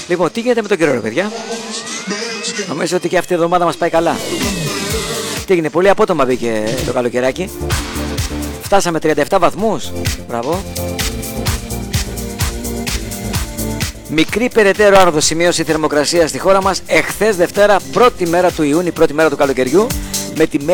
Λοιπόν, τι γίνεται με τον καιρό, ρε παιδιά? Νομίζω ότι και αυτή η εβδομάδα μας πάει καλά. Τι έγινε, πολύ απότομα μπήκε το καλοκαιράκι. Φτάσαμε 37 βαθμούς. Μπράβο. Μικρή περαιτέρω άνοδο σημείωσε η θερμοκρασία στη χώρα μας εχθές Δευτέρα, πρώτη μέρα του Ιούνιου, πρώτη μέρα του καλοκαιριού, με τη